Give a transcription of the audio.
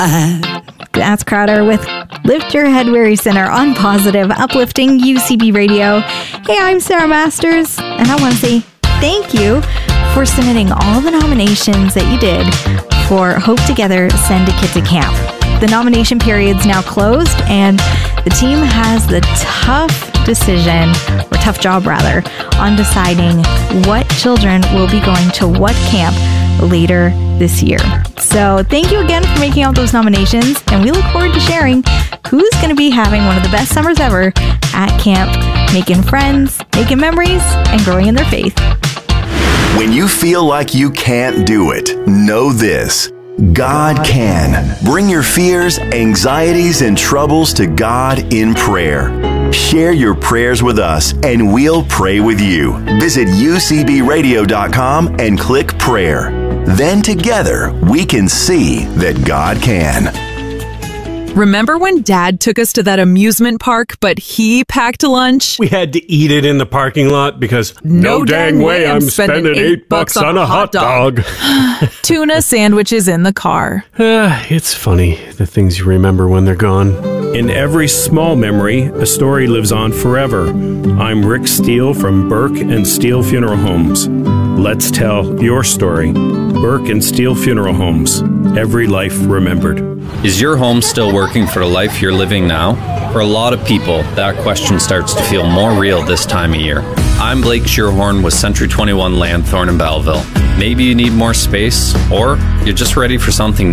That's Crowder with Lift Your Head Weary Sinner on Positive, uplifting UCB Radio. Hey, I'm Sarah Masters, and I want to say thank you for submitting all the nominations that you did for Hope Together Send a Kid to Camp. The nomination period's now closed, and the team has the tough job on deciding what children will be going to what camp later this year. So thank you again for making out those nominations, and we look forward to sharing who's going to be having one of the best summers ever at camp, making friends, making memories, and growing in their faith. When you feel like you can't do it, know this: God can. Bring your fears, anxieties, and troubles to God in prayer. Share your prayers with us, and we'll pray with you. Visit ucbradio.com and click prayer. Then together, we can see that God can. Remember when Dad took us to that amusement park, but he packed lunch? We had to eat it in the parking lot because no dang way I'm spending $8 on a hot dog. Tuna sandwiches in the car. It's funny, the things you remember when they're gone. In every small memory, a story lives on forever. I'm Rick Steele from Burke and Steele Funeral Homes. Let's tell your story. Burke and Steele Funeral Homes. Every life remembered. Is your home still working for the life you're living now? For a lot of people, that question starts to feel more real this time of year. I'm Blake Shearhorn with Century 21 Lanthorne in Belleville. Maybe you need more space, or you're just ready for something